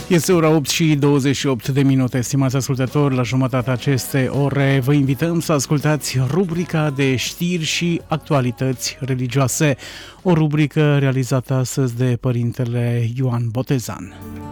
Este ora 8 și 28 de minute, stimați ascultători, la jumătatea acestei ore vă invităm să ascultați rubrica de știri și actualități religioase, o rubrică realizată astăzi de Părintele Ioan Botezan.